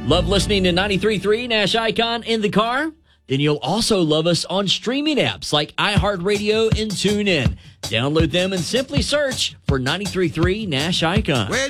Love listening to 93.3 Nash Icon in the car? Then you'll also love us on streaming apps like iHeartRadio and TuneIn. Download them and simply search for 93.3 Nash Icon.